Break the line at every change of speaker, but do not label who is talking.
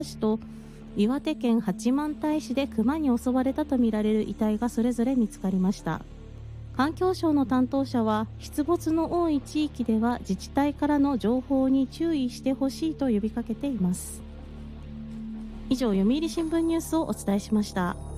市と岩手県八幡平市でクマに襲われたとみられる遺体がそれぞれ見つかりました。環境省の担当者は、出没の多い地域では自治体からの情報に注意してほしいと呼びかけています。以上、読売新聞ニュースをお伝えしました。